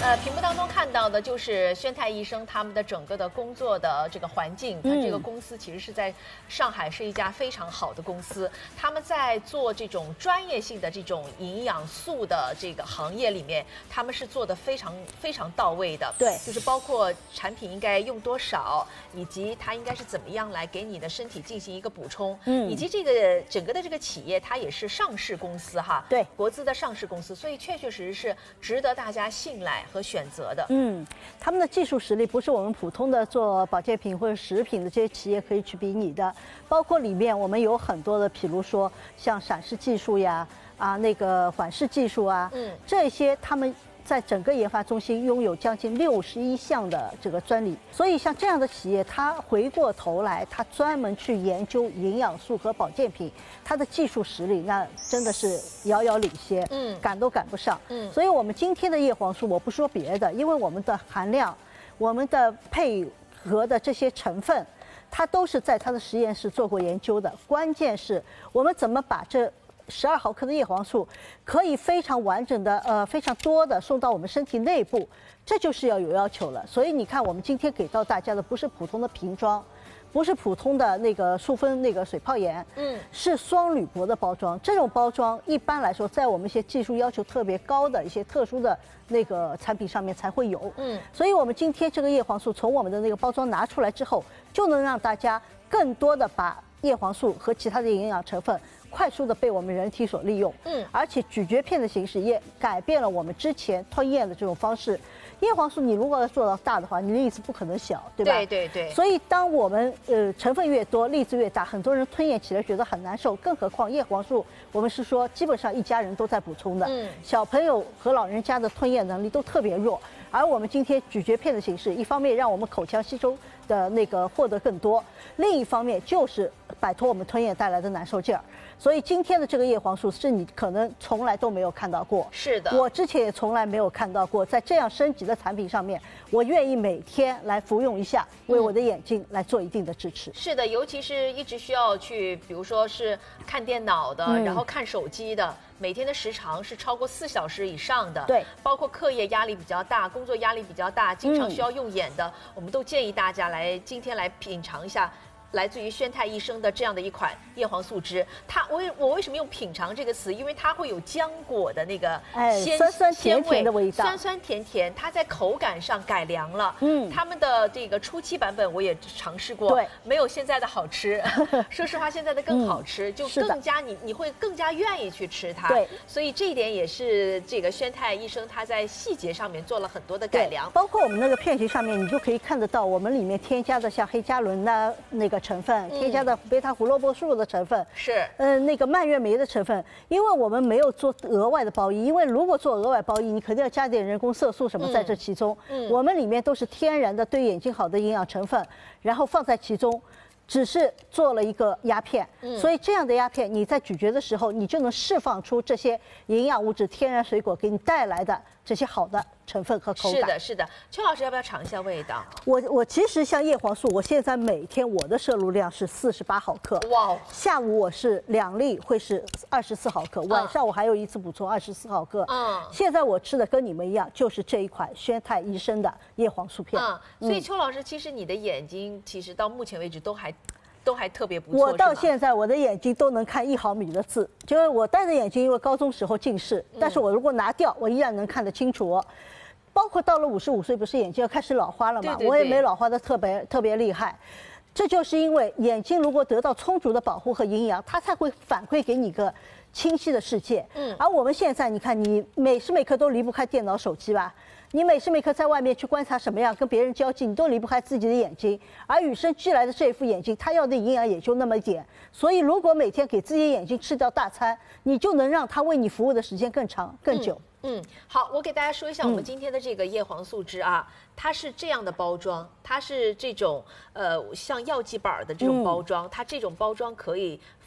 屏幕当中看到的就是宣泰医生他们的整个的工作的这个环境。它这个公司其实是在上海，是一家非常好的公司。他们在做这种专业性的这种营养素的这个行业里面，他们是做的非常到位的。 对， 就是包括产品应该用多少，以及它应该是怎么样来给你的身体进行一个补充，以及这个整个的这个企业它也是上市公司哈， 对， 国资的上市公司，所以确确实实是值得大家信赖和选择的。 他们的技术实力不是我们普通的做保健品或者食品的这些企业可以去比拟的。包括里面我们有很多的，比如说像闪示技术呀，那个缓释技术啊，这些他们在整个研发中心拥有将近61项的这个专利。所以像这样的企业，它回过头来，它专门去研究营养素和保健品，它的技术实力那真的是遥遥领先，赶都赶不上。所以我们今天的叶黄素，我不说别的，因为我们的含量，我们的配合的这些成分，它都是在它的实验室做过研究的。关键是我们怎么把这12毫克的叶黄素可以非常完整的非常多的送到我们身体内部，这就是要有要求了。所以你看，我们今天给到大家的不是普通的瓶装，不是普通的那个塑封那个水泡盐，是双铝箔的包装。这种包装一般来说，在我们一些技术要求特别高的一些特殊的那个产品上面才会有。所以我们今天这个叶黄素从我们的那个包装拿出来之后，就能让大家更多的把叶黄素和其他的营养成分快速的被我们人体所利用，而且咀嚼片的形式也改变了我们之前吞咽的这种方式。叶黄素你如果要做到大的话，你的粒子不可能小，对吧？ 对。 所以当我们成分越多，粒子越大，很多人吞咽起来觉得很难受。更何况叶黄素，我们是说基本上一家人都在补充的，小朋友和老人家的吞咽能力都特别弱。而我们今天咀嚼片的形式，一方面让我们口腔吸收的那个获得更多，另一方面就是摆脱我们吞咽带来的难受劲儿。所以今天的这个叶黄素是你可能从来都没有看到过， 是的， 我之前也从来没有看到过。在这样升级的产品上面，我愿意每天来服用一下，为我的眼睛来做一定的支持。 是的，尤其是一直需要去，比如说是看电脑的，然后看手机的。每天的时长是超过4小时以上的， 对， 包括课业压力比较大、工作压力比较大、经常需要用眼的，我们都建议大家今天来品尝一下来自于宣泰医生的这样的一款叶黄素汁。我为什么用品尝这个词？因为它会有浆果的那个酸酸甜甜的味道， 酸酸甜甜，它在口感上改良了。他们的这个初期版本我也尝试过， 对， 没有现在的好吃。说实话，现在的更好吃，就更加你会更加愿意去吃它。 对， 所以这一点也是这个宣泰医生他在细节上面做了很多的改良， 包括我们那个片型上面，你就可以看得到我们里面添加的像黑加仑的那个成分，添加的贝塔胡萝卜素的成分， 是那个蔓越莓的成分。因为我们没有做额外的包衣，因为如果做额外包衣，你肯定要加点人工色素什么在这其中。我们里面都是天然的对眼睛好的营养成分，然后放在其中。只是做了一个鸦片，所以这样的鸦片你在咀嚼的时候，你就能释放出这些营养物质、天然水果给你带来的这些好的成分和口感。 是的。邱老师要不要尝一下味道？ 我其实像叶黄素，我现在每天我的摄入量是48毫克， 哇！ 下午我是2粒，会是24毫克，晚上我还有一次补充24毫克。现在我吃的跟你们一样，就是这一款宣泰医生的叶黄素片。 所以邱老师，其实你的眼睛其实到目前为止都还特别不错。 我到现在我的眼睛都能看1毫米的字，就是我戴着眼镜，因为高中时候近视，但是我如果拿掉，我依然能看得清楚。包括到了55岁，不是眼睛要开始老花了嘛？ 对， 我也没老花的特别厉害。这就是因为眼睛如果得到充足的保护和营养，它才会反馈给你一个清晰的世界。而我们现在你看，你每时每刻都离不开电脑、手机吧？你每时每刻在外面去观察什么样，跟别人交际，你都离不开自己的眼睛。而与生俱来的这一副眼睛，它要的营养也就那么一点。所以，如果每天给自己的眼睛吃掉大餐，你就能让它为你服务的时间更长、更久。 好，我给大家说一下我们今天的这个叶黄素汁啊，它是这样的包装，它是这种像药剂板的这种包装，它这种包装可以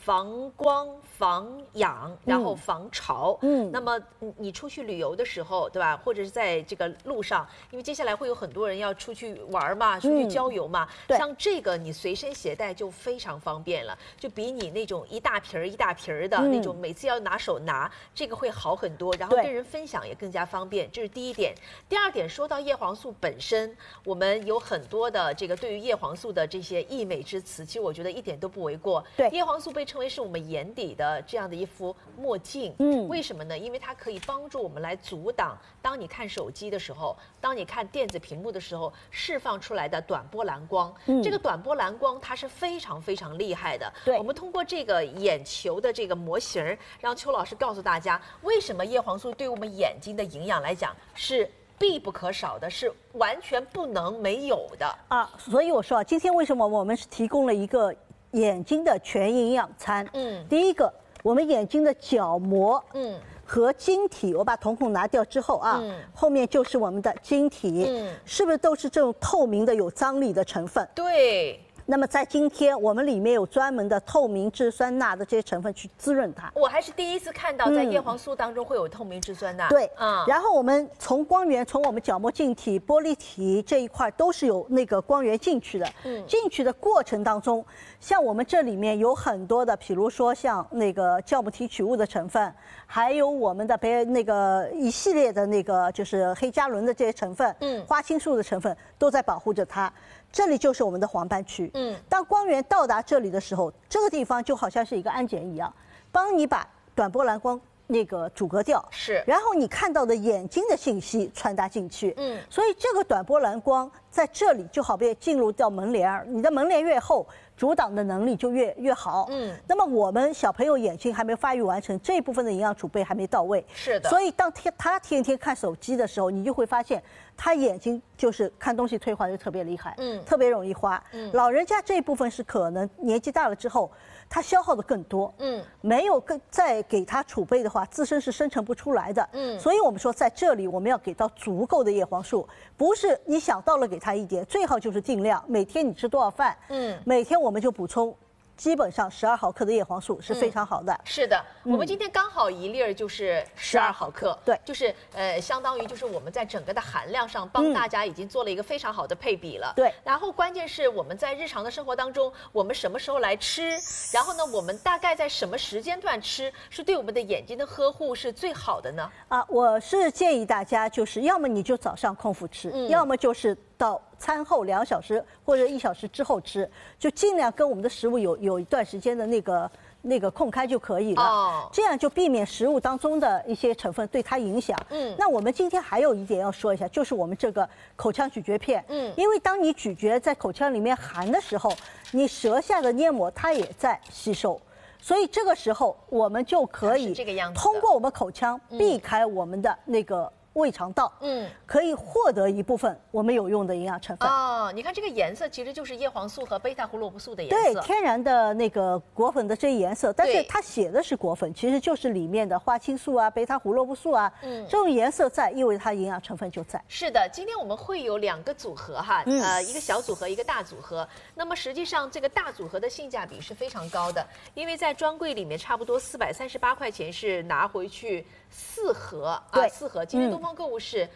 防光、防氧，然后防潮。那么你出去旅游的时候，对吧？或者是在这个路上，因为接下来会有很多人要出去玩嘛，出去郊游嘛。像这个你随身携带就非常方便了，就比你那种一大瓶儿一大瓶儿的那种，每次要拿手拿，这个会好很多。然后跟人分享也更加方便，这是第一点。第二点，说到叶黄素本身，我们有很多的这个对于叶黄素的这些溢美之词，其实我觉得一点都不为过。 对， 叶黄素被称为是我们眼底的这样的一副墨镜。为什么呢？因为它可以帮助我们来阻挡，当你看手机的时候，当你看电子屏幕的时候，释放出来的短波蓝光。这个短波蓝光它是非常非常厉害的。 对， 我们通过这个眼球的这个模型，让邱老师告诉大家，为什么叶黄素对我们眼睛的营养来讲是必不可少的，是完全不能没有的啊。所以我说啊，今天为什么我们是提供了一个眼睛的全营养餐？第一个，我们眼睛的角膜，和晶体，我把瞳孔拿掉之后啊，后面就是我们的晶体，是不是都是这种透明的、有张力的成分？ 对。 那么在今天，我们里面有专门的透明质酸钠的这些成分去滋润它。 我还是第一次看到，在叶黄素当中会有透明质酸钠。 对，然后我们从光源，从我们角膜镜体、玻璃体这一块都是有那个光源进去的。进去的过程当中，像我们这里面有很多的，比如说像那个酵母提取物的成分，还有我们的那个一系列的那个就是黑加仑的这些成分，花青素的成分都在保护着它。这里就是我们的黄斑区。当光源到达这里的时候，这个地方就好像是一个安检一样，帮你把短波蓝光那个阻隔掉， 是， 然后你看到的眼睛的信息传达进去。所以这个短波蓝光在这里就好比进入到门帘儿，你的门帘越厚，阻挡的能力就越好。那么我们小朋友眼睛还没发育完成，这一部分的营养储备还没到位。 是的。 所以当他天天看手机的时候，你就会发现他眼睛就是看东西退化就特别厉害，特别容易花。老人家这一部分是可能年纪大了之后，他消耗的更多。没有再给他储备的话，自身是生成不出来的。所以我们说在这里我们要给到足够的叶黄素，不是你想到了给他一点，最好就是尽量每天你吃多少饭，每天我们就补充。基本上12毫克的叶黄素是非常好的。 是的，我们今天刚好一粒儿就是12毫克， 对， 就是相当于就是我们在整个的含量上帮大家已经做了一个非常好的配比了。 对， 然后关键是我们在日常的生活当中，我们什么时候来吃，然后呢，我们大概在什么时间段吃，是对我们的眼睛的呵护是最好的呢？ 我是建议大家就是要么你就早上空腹吃，要么就是到餐后2小时或者1小时之后吃，就尽量跟我们的食物有一段时间的那个空开就可以了。这样就避免食物当中的一些成分对它影响。那我们今天还有一点要说一下，就是我们这个口腔咀嚼片。因为当你咀嚼在口腔里面含的时候，你舌下的黏膜它也在吸收。所以这个时候我们就可以通过我们口腔避开我们的那个胃肠道，可以获得一部分我们有用的营养成分。 你看这个颜色其实就是叶黄素和贝塔胡萝卜素的颜色， 对，天然的那个果粉的这些颜色，但是它写的是果粉，其实就是里面的花青素啊、贝塔胡萝卜素啊，这种颜色在，意味着它营养成分就在。 是的，今天我们会有2个组合哈，一个小组合，一个大组合。那么实际上这个大组合的性价比是非常高的，因为在专柜里面差不多438块钱是拿回去4盒，4盒。今天东方购物是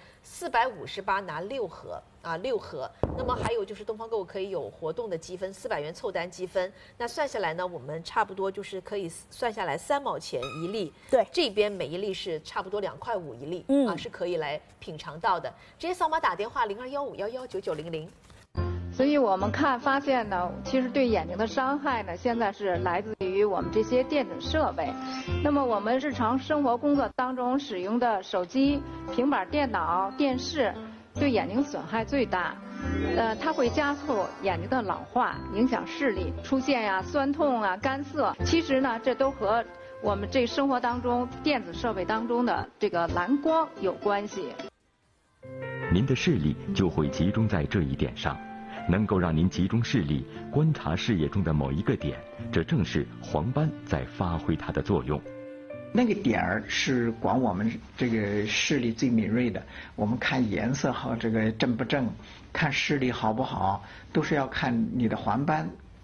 458拿6盒，6盒。那么还有就是东方购物可以有活动的积分，400元凑单积分。那算下来呢，我们差不多就是可以算下来3毛钱一粒。 对， 这边每一粒是差不多2块5一粒，是可以来品尝到的。直接扫码打电话0215119900。 所以我们发现呢，其实对眼睛的伤害呢，现在是来自于我们这些电子设备。那么我们日常生活工作当中使用的手机、平板电脑、电视，对眼睛损害最大。它会加速眼睛的老化，影响视力，出现酸痛干涩。其实呢，这都和我们这生活当中电子设备当中的这个蓝光有关系。 您的视力就会集中在这一点上。能够让您集中视力，观察视野中的某一个点，这正是黄斑在发挥它的作用。 那个点儿是管我们这个视力最敏锐的。我们看颜色好，这个正不正，看视力好不好，都是要看你的黄斑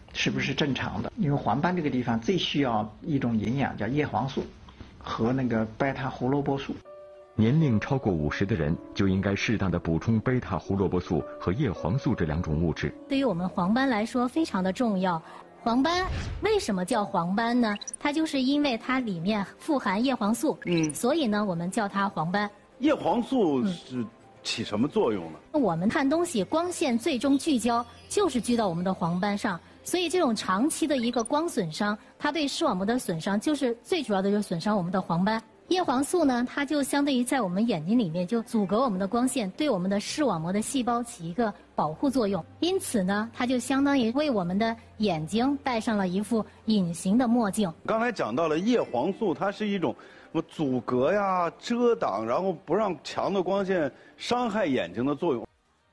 是不是正常的？因为黄斑这个地方最需要一种营养叫叶黄素和那个贝塔胡萝卜素。 年龄超过50的人就应该适当的补充贝塔胡萝卜素和叶黄素这2种物质。 对于我们黄斑来说非常的重要。黄斑为什么叫黄斑呢？它就是因为它里面富含叶黄素，所以呢我们叫它黄斑。 叶黄素是起什么作用呢？ 我们看东西光线最终聚焦就是聚到我们的黄斑上，所以这种长期的一个光损伤，它对视网膜的损伤就是最主要的就是损伤我们的黄斑。叶黄素呢，它就相当于在我们眼睛里面就阻隔我们的光线，对我们的视网膜的细胞起一个保护作用。因此呢，它就相当于为我们的眼睛戴上了一副隐形的墨镜。 刚才讲到了叶黄素，它是一种什么阻隔呀、遮挡，然后不让强的光线伤害眼睛的作用。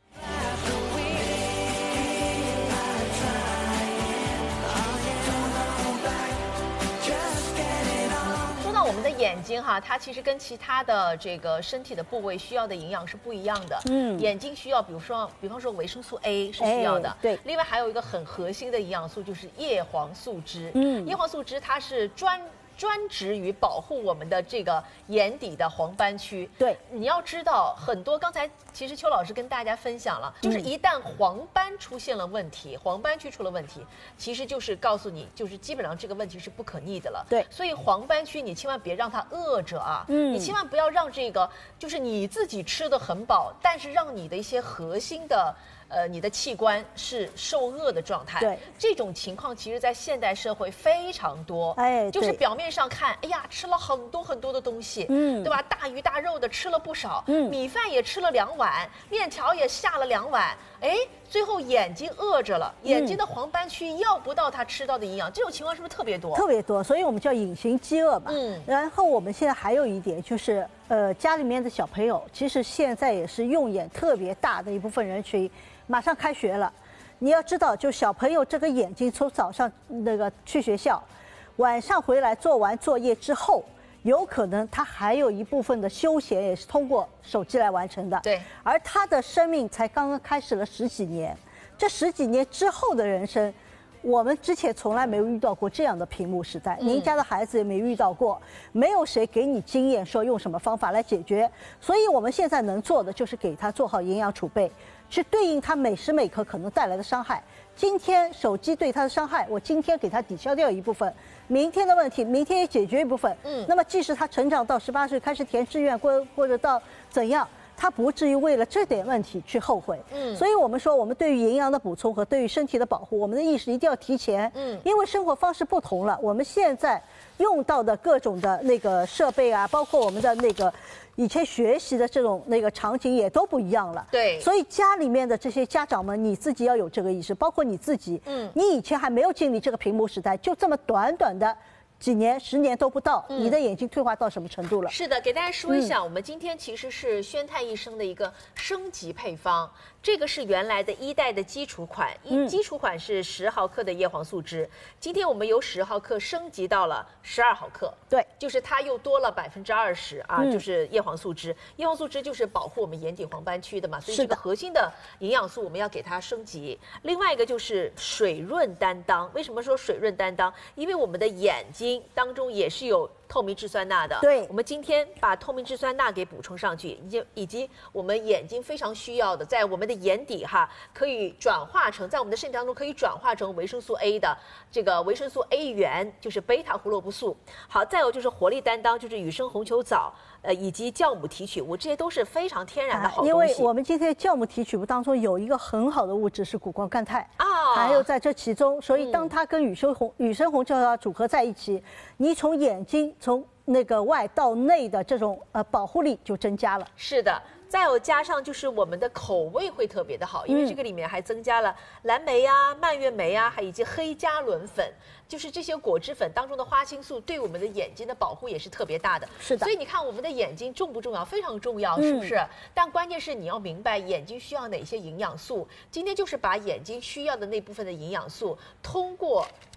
我们的眼睛哈，它其实跟其他的这个身体的部位需要的营养是不一样的。眼睛需要，比方说维生素 A 是需要的。 对。 另外还有一个很核心的营养素就是叶黄素汁。叶黄素汁它是专职于保护我们的这个眼底的黄斑区。 对， 你要知道很多，刚才其实邱老师跟大家分享了，就是一旦黄斑出现了问题，黄斑区出了问题，其实就是告诉你，就是基本上这个问题是不可逆的了。 对， 所以黄斑区你千万别让它饿着啊，你千万不要让这个就是你自己吃得很饱，但是让你的一些核心的。你的器官是受饿的状态， 对， 这种情况其实在现代社会非常多，就是表面上看，哎呀，吃了很多很多的东西，对吧？大鱼大肉的吃了不少，米饭也吃了2碗，面条也下了2碗，哎，最后眼睛饿着了，眼睛的黄斑区要不到他吃到的营养，这种情况是不是特别多？ 特别多，所以我们叫隐形饥饿嘛。然后我们现在还有一点就是，家里面的小朋友，其实现在也是用眼特别大的一部分人群。马上开学了，你要知道，就小朋友这个眼睛从早上那个去学校，晚上回来做完作业之后，有可能他还有一部分的休闲也是通过手机来完成的。 对， 而他的生命才刚刚开始了10几年，这10几年之后的人生。我们之前从来没有遇到过这样的屏幕时代，您家的孩子也没遇到过，没有谁给你经验说用什么方法来解决，所以我们现在能做的就是给他做好营养储备，去对应他每时每刻可能带来的伤害。今天手机对他的伤害，我今天给他抵消掉一部分，明天的问题明天也解决一部分。那么即使他成长到18岁开始填志愿，或者到怎样。他不至于为了这点问题去后悔。所以我们说，我们对于营养的补充和对于身体的保护，我们的意识一定要提前。因为生活方式不同了，我们现在用到的各种的那个设备啊，包括我们的那个以前学习的这种那个场景也都不一样了。 对， 所以家里面的这些家长们，你自己要有这个意识，包括你自己。你以前还没有经历这个屏幕时代，就这么短短的。几年、10年都不到，你的眼睛退化到什么程度了？ 是的，给大家说一下，我们今天其实是宣泰医生的一个升级配方。这个是原来的1代的基础款，基础款是10毫克的叶黄素汁，今天我们由10毫克升级到了12毫克， 对， 就是它又多了20%啊，就是叶黄素汁。叶黄素汁就是保护我们眼底黄斑区的嘛，所以这个核心的营养素我们要给它升级。另外一个就是水润担当，为什么说水润担当？因为我们的眼睛当中也是有透明质酸钠的， 对， 我们今天把透明质酸钠给补充上去，以及我们眼睛非常需要的，在我们的眼底哈，可以转化成在我们的身体当中可以转化成维生素 A 的这个维生素 A 原，就是贝塔胡萝卜素。好，再有就是活力担当，就是羽生红球藻，以及酵母提取物，这些都是非常天然的好东西。 因为我们今天酵母提取物当中有一个很好的物质是谷胱甘肽啊，还有在这其中，所以当它跟羽生红球藻组合在一起，你从眼睛从那个外到内的这种保护力就增加了。 是的。再有加上就是我们的口味会特别的好，因为这个里面还增加了蓝莓啊、蔓越莓啊，还以及黑加仑粉，就是这些果汁粉当中的花青素对我们的眼睛的保护也是特别大的。 是的， 所以你看我们的眼睛重不重要？非常重要，是不是？但关键是你要明白眼睛需要哪些营养素。今天就是把眼睛需要的那部分的营养素通过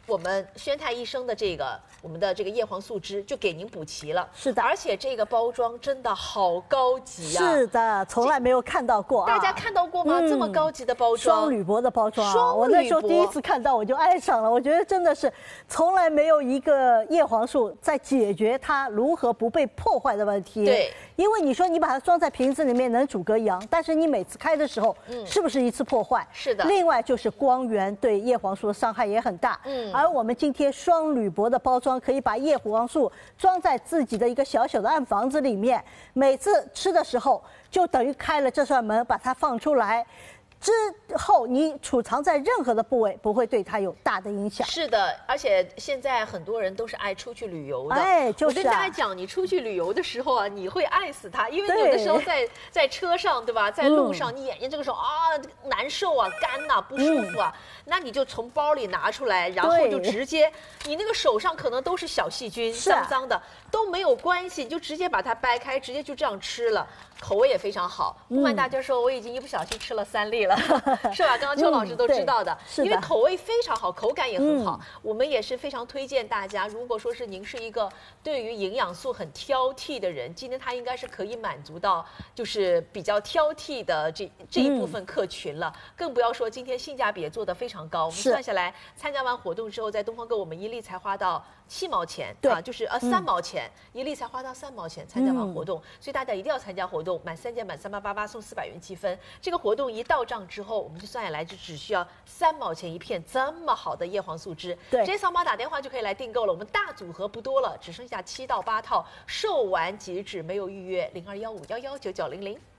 我们宣泰医生的我们的这个叶黄素汁就给您补齐了。 是的， 而且这个包装真的好高级啊！ 是的，从来没有看到过啊。 大家看到过吗？这么高级的包装， 双铝箔的包装啊！ 双铝箔， 我那时候第一次看到我就爱上了，我觉得真的是从来没有一个叶黄素在解决它如何不被破坏的问题。 对， 因为你说你把它装在瓶子里面能阻隔阳，但是你每次开的时候，是不是一次破坏？ 是的。 另外就是光源对叶黄素的伤害也很大。而我们今天双铝箔的包装可以把叶黄素装在自己的一个小小的暗房子里面，每次吃的时候就等于开了这扇门，把它放出来。之后你储藏在任何的部位，不会对它有大的影响。 是的，而且现在很多人都是爱出去旅游的。 哎，就是、 我跟大家讲，你出去旅游的时候啊，你会爱死它，因为有的时候在车上，对吧？在路上，你眼睛这个时候啊难受啊、干呐、不舒服啊，那你就从包里拿出来，然后就直接，你那个手上可能都是小细菌，脏脏的都没有关系，你就直接把它掰开，直接就这样吃了。口味也非常好，不瞒大家说，我已经一不小心吃了3粒了，是吧？刚刚邱老师都知道的，因为口味非常好，口感也很好。我们也是非常推荐大家，如果说是您是一个对于营养素很挑剔的人，今天它应该是可以满足到就是比较挑剔的这一部分客群了。更不要说今天性价比也做得非常高，我们算下来，参加完活动之后，在东方购我们1粒才花到7毛钱，啊，就是3毛钱，1粒才花到3毛钱。参加完活动，所以大家一定要参加活动。满3件满3888送400元积分。这个活动一到账之后，我们就算下来就只需要3毛钱一片，这么好的叶黄素汁，直接扫码打电话就可以来订购了。我们大组合不多了，只剩下7到8套，售完即止，没有预约，0215119900。